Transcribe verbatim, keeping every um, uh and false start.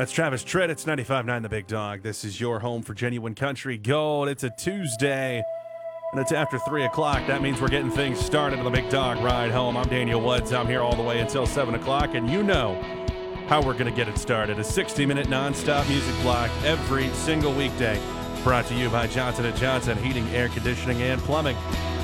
That's Travis Tritt. It's ninety-five point nine The Big Dog. This is your home for genuine country gold. It's a Tuesday, and it's after three o'clock. That means we're getting things started on The Big Dog Ride Home. I'm Daniel Woods. I'm here all the way until seven o'clock, and you know how we're going to get it started. A sixty-minute nonstop music block every single weekday. Brought to you by Johnson and Johnson Heating, Air Conditioning, and Plumbing.